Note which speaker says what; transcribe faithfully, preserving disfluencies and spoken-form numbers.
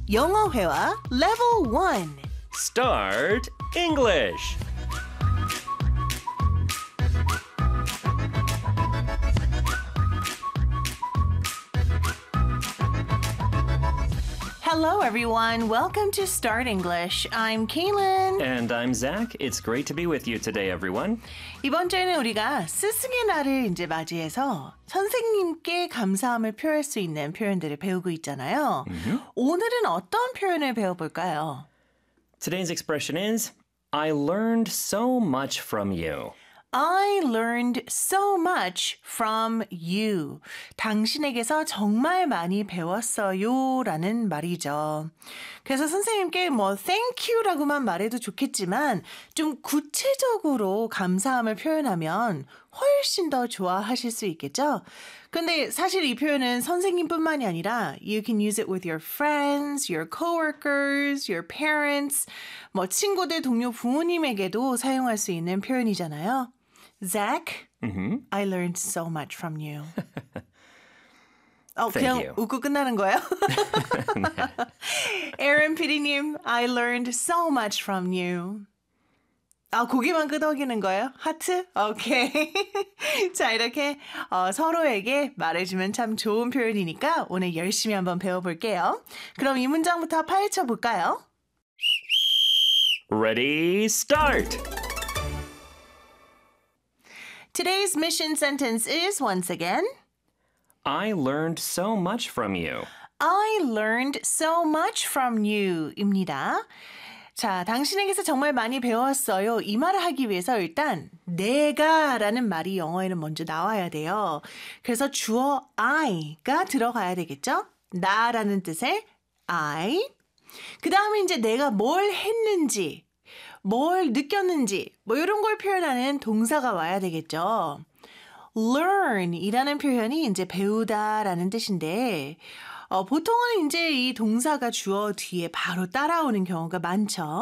Speaker 1: 영어 회화 Level one.
Speaker 2: Start English.
Speaker 1: Hello, everyone. Welcome to Start English. I'm Kaylin.
Speaker 2: And I'm Zach. It's great to be with you today, everyone.
Speaker 1: 이번 주에는 우리가 스승의 날을 이제 맞이해서 선생님께 감사함을 표할 수 있는 표현들을 배우고 있잖아요.
Speaker 2: Mm-hmm.
Speaker 1: 오늘은 어떤 표현을 배워볼까요?
Speaker 2: Today's expression is, I learned so much from you.
Speaker 1: I learned so much from you. 당신에게서 정말 많이 배웠어요 라는 말이죠. 그래서 선생님께 뭐 thank you라고만 말해도 좋겠지만 좀 구체적으로 감사함을 표현하면 훨씬 더 좋아하실 수 있겠죠? 근데 사실 이 표현은 선생님뿐만이 아니라 you can use it with your friends, your coworkers, your parents, 뭐 친구들, 동료, 부모님에게도 사용할 수 있는 표현이잖아요. Zach,
Speaker 2: Mm-hmm.
Speaker 1: I learned so much from you. 어,
Speaker 2: Thank
Speaker 1: 그냥
Speaker 2: you.
Speaker 1: 웃고 끝나는 거예요? Aaron 피디님, I learned so much from you. 아, 고개만 끄덕이는 거예요? 하트? 오케이. 자, 이렇게 어, 서로에게 말해주면 참 좋은 표현이니까 오늘 열심히 한번 배워볼게요. 그럼 이 문장부터 파헤쳐 볼까요?
Speaker 2: Ready, start!
Speaker 1: Today's mission sentence is once again,
Speaker 2: I learned so much from you.
Speaker 1: I learned so much from you 입니다. 자, 당신에게서 정말 많이 배웠어요. 이 말을 하기 위해서 일단 내가 라는 말이 영어에는 먼저 나와야 돼요. 그래서 주어 I가 들어가야 되겠죠? 나라는 뜻의 I. 그 다음에 이제 내가 뭘 했는지, 뭘 느꼈는지 뭐 이런 걸 표현하는 동사가 와야 되겠죠. learn 이라는 표현이 이제 배우다라는 뜻인데 어, 보통은 이제 이 동사가 주어 뒤에 바로 따라오는 경우가 많죠.